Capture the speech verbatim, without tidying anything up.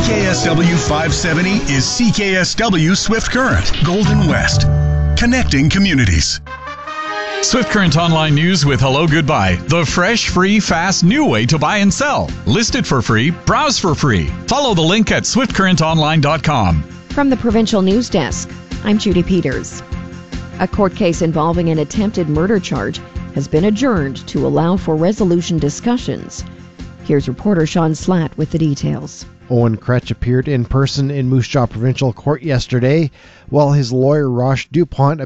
K S W five seventy is C K S W Swift Current, Golden West, connecting communities. Swift Current Online News with Hello Goodbye, the fresh, free, fast, new way to buy and sell. List it for free, browse for free. Follow the link at swift current online dot com. From the Provincial News Desk, I'm Judy Peters. A court case involving an attempted murder charge has been adjourned to allow for resolution discussions. Here's reporter Sean Slatt with the details. Owen Kretsch appeared in person in Moose Jaw Provincial Court yesterday, while his lawyer Rosh Dupont